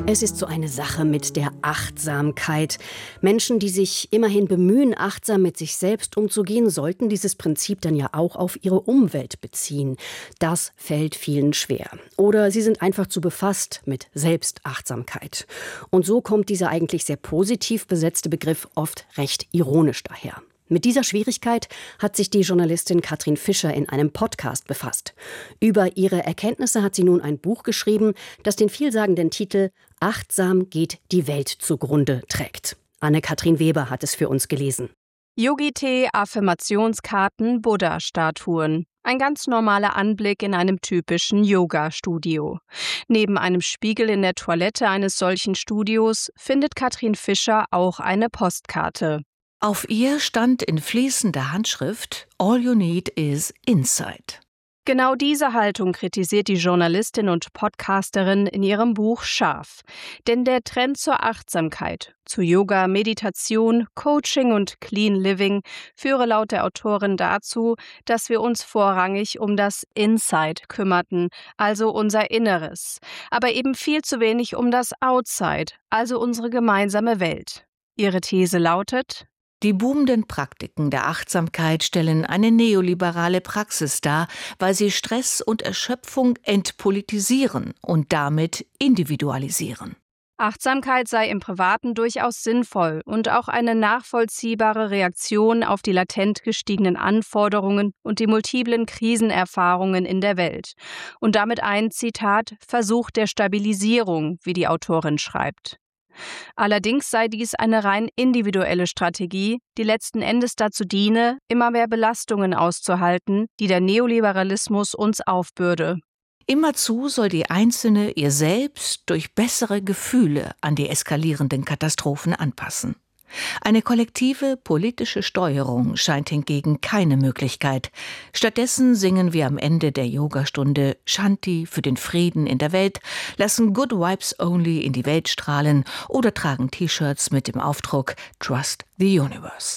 Es ist so eine Sache mit der Achtsamkeit. Menschen, die sich immerhin bemühen, achtsam mit sich selbst umzugehen, sollten dieses Prinzip dann ja auch auf ihre Umwelt beziehen. Das fällt vielen schwer. Oder sie sind einfach zu befasst mit Selbstachtsamkeit. Und so kommt dieser eigentlich sehr positiv besetzte Begriff oft recht ironisch daher. Mit dieser Schwierigkeit hat sich die Journalistin Katrin Fischer in einem Podcast befasst. Über ihre Erkenntnisse hat sie nun ein Buch geschrieben, das den vielsagenden Titel »Achtsam geht die Welt zugrunde« trägt. Anne-Kathrin Weber hat es für uns gelesen. Yogi-Tee, Affirmationskarten, Buddha-Statuen. Ein ganz normaler Anblick in einem typischen Yoga-Studio. Neben einem Spiegel in der Toilette eines solchen Studios findet Katrin Fischer auch eine Postkarte. Auf ihr stand in fließender Handschrift »All you need is inside«. Genau diese Haltung kritisiert die Journalistin und Podcasterin in ihrem Buch scharf. Denn der Trend zur Achtsamkeit, zu Yoga, Meditation, Coaching und Clean Living führe laut der Autorin dazu, dass wir uns vorrangig um das Inside kümmerten, also unser Inneres, aber eben viel zu wenig um das Outside, also unsere gemeinsame Welt. Ihre These lautet: Die boomenden Praktiken der Achtsamkeit stellen eine neoliberale Praxis dar, weil sie Stress und Erschöpfung entpolitisieren und damit individualisieren. Achtsamkeit sei im Privaten durchaus sinnvoll und auch eine nachvollziehbare Reaktion auf die latent gestiegenen Anforderungen und die multiplen Krisenerfahrungen in der Welt. Und damit ein, Zitat, Versuch der Stabilisierung, wie die Autorin schreibt. Allerdings sei dies eine rein individuelle Strategie, die letzten Endes dazu diene, immer mehr Belastungen auszuhalten, die der Neoliberalismus uns aufbürde. Immerzu soll die Einzelne ihr Selbst durch bessere Gefühle an die eskalierenden Katastrophen anpassen. Eine kollektive politische Steuerung scheint hingegen keine Möglichkeit. Stattdessen singen wir am Ende der Yogastunde Shanti für den Frieden in der Welt, lassen Good Vibes Only in die Welt strahlen oder tragen T-Shirts mit dem Aufdruck Trust the Universe.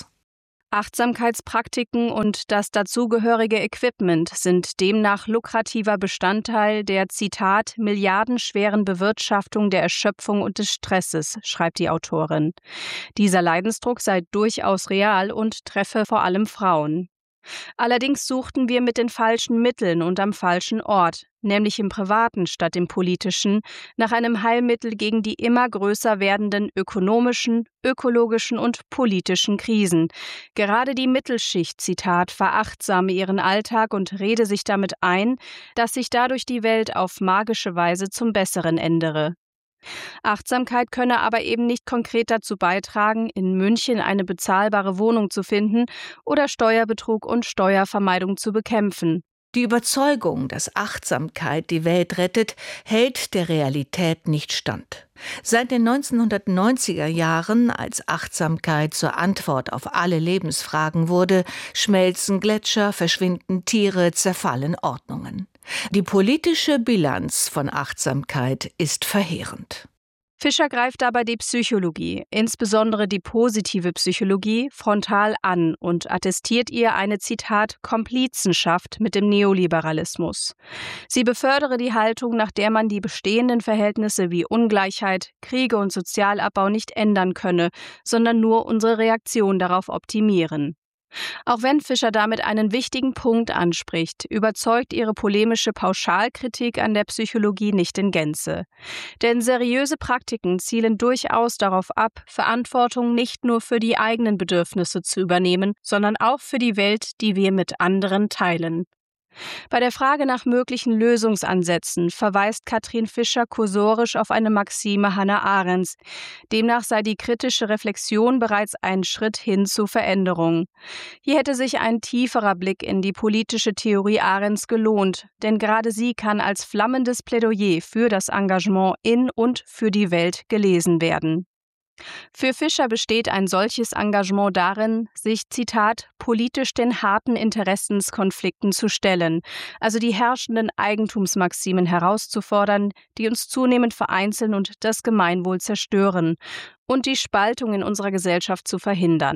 Achtsamkeitspraktiken und das dazugehörige Equipment sind demnach lukrativer Bestandteil der, Zitat, milliardenschweren Bewirtschaftung der Erschöpfung und des Stresses, schreibt die Autorin. Dieser Leidensdruck sei durchaus real und treffe vor allem Frauen. Allerdings suchten wir mit den falschen Mitteln und am falschen Ort, nämlich im Privaten statt im Politischen, nach einem Heilmittel gegen die immer größer werdenden ökonomischen, ökologischen und politischen Krisen. Gerade die Mittelschicht, Zitat, verachtsame ihren Alltag und rede sich damit ein, dass sich dadurch die Welt auf magische Weise zum Besseren ändere. Achtsamkeit könne aber eben nicht konkret dazu beitragen, in München eine bezahlbare Wohnung zu finden oder Steuerbetrug und Steuervermeidung zu bekämpfen. Die Überzeugung, dass Achtsamkeit die Welt rettet, hält der Realität nicht stand. Seit den 1990er Jahren, als Achtsamkeit zur Antwort auf alle Lebensfragen wurde, schmelzen Gletscher, verschwinden Tiere, zerfallen Ordnungen. Die politische Bilanz von Achtsamkeit ist verheerend. Fischer greift dabei die Psychologie, insbesondere die positive Psychologie, frontal an und attestiert ihr eine, Zitat, Komplizenschaft mit dem Neoliberalismus. Sie befördere die Haltung, nach der man die bestehenden Verhältnisse wie Ungleichheit, Kriege und Sozialabbau nicht ändern könne, sondern nur unsere Reaktion darauf optimieren. Auch wenn Fischer damit einen wichtigen Punkt anspricht, überzeugt ihre polemische Pauschalkritik an der Psychologie nicht in Gänze. Denn seriöse Praktiken zielen durchaus darauf ab, Verantwortung nicht nur für die eigenen Bedürfnisse zu übernehmen, sondern auch für die Welt, die wir mit anderen teilen. Bei der Frage nach möglichen Lösungsansätzen verweist Katrin Fischer kursorisch auf eine Maxime Hannah Arendts. Demnach sei die kritische Reflexion bereits ein Schritt hin zu Veränderung. Hier hätte sich ein tieferer Blick in die politische Theorie Arendts gelohnt, denn gerade sie kann als flammendes Plädoyer für das Engagement in und für die Welt gelesen werden. Für Fischer besteht ein solches Engagement darin, sich, Zitat, politisch den harten Interessenskonflikten zu stellen, also die herrschenden Eigentumsmaximen herauszufordern, die uns zunehmend vereinzeln und das Gemeinwohl zerstören, und die Spaltung in unserer Gesellschaft zu verhindern.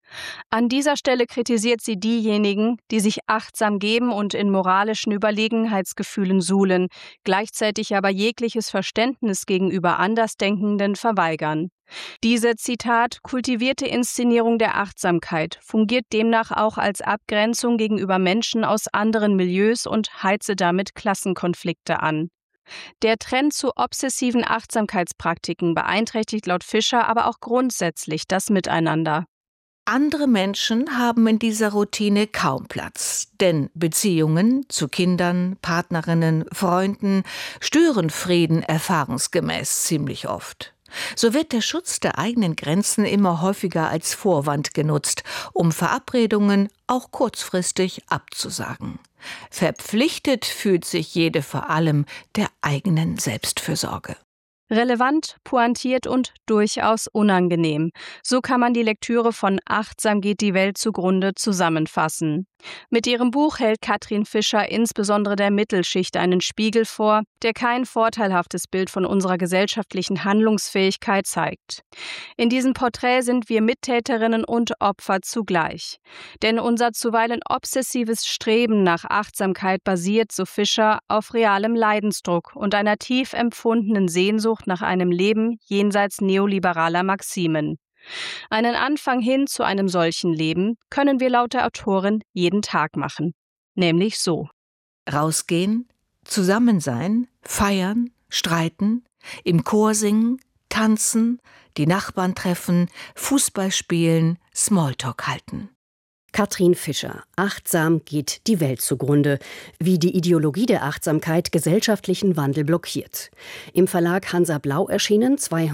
An dieser Stelle kritisiert sie diejenigen, die sich achtsam geben und in moralischen Überlegenheitsgefühlen suhlen, gleichzeitig aber jegliches Verständnis gegenüber Andersdenkenden verweigern. Diese, Zitat, kultivierte Inszenierung der Achtsamkeit fungiert demnach auch als Abgrenzung gegenüber Menschen aus anderen Milieus und heize damit Klassenkonflikte an. Der Trend zu obsessiven Achtsamkeitspraktiken beeinträchtigt laut Fischer aber auch grundsätzlich das Miteinander. Andere Menschen haben in dieser Routine kaum Platz, denn Beziehungen zu Kindern, Partnerinnen, Freunden stören Frieden erfahrungsgemäß ziemlich oft. So wird der Schutz der eigenen Grenzen immer häufiger als Vorwand genutzt, um Verabredungen auch kurzfristig abzusagen. Verpflichtet fühlt sich jede vor allem der eigenen Selbstfürsorge. Relevant, pointiert und durchaus unangenehm. So kann man die Lektüre von Achtsam geht die Welt zugrunde zusammenfassen. Mit ihrem Buch hält Katrin Fischer insbesondere der Mittelschicht einen Spiegel vor, der kein vorteilhaftes Bild von unserer gesellschaftlichen Handlungsfähigkeit zeigt. In diesem Porträt sind wir Mittäterinnen und Opfer zugleich. Denn unser zuweilen obsessives Streben nach Achtsamkeit basiert, so Fischer, auf realem Leidensdruck und einer tief empfundenen Sehnsucht nach einem Leben jenseits neoliberaler Maximen. Einen Anfang hin zu einem solchen Leben können wir laut der Autorin jeden Tag machen. Nämlich so: Rausgehen, zusammen sein, feiern, streiten, im Chor singen, tanzen, die Nachbarn treffen, Fußball spielen, Smalltalk halten. Katrin Fischer. Achtsam geht die Welt zugrunde. Wie die Ideologie der Achtsamkeit gesellschaftlichen Wandel blockiert. Im Verlag Hansa Blau erschienen,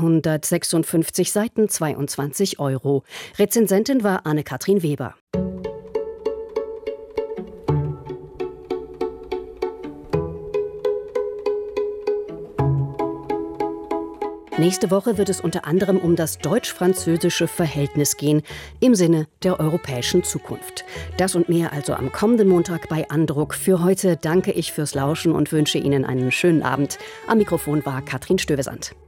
256 Seiten, 22 €. Rezensentin war Anne-Kathrin Weber. Nächste Woche wird es unter anderem um das deutsch-französische Verhältnis gehen, im Sinne der europäischen Zukunft. Das und mehr also am kommenden Montag bei Andruck. Für heute danke ich fürs Lauschen und wünsche Ihnen einen schönen Abend. Am Mikrofon war Katrin Stövesand.